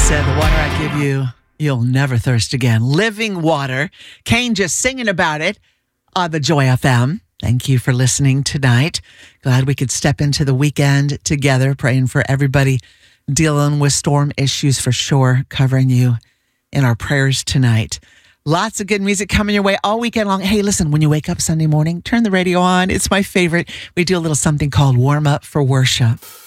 said, the water I give you, you'll never thirst again. Living water. Kane just singing about it on the Joy FM. Thank you for listening tonight. Glad we could step into the weekend together, praying for everybody dealing with storm issues for sure, covering you in our prayers tonight. Lots of good music coming your way all weekend long. Hey, listen, when you wake up Sunday morning, turn the radio on. It's my favorite. We do a little something called Warm Up for Worship.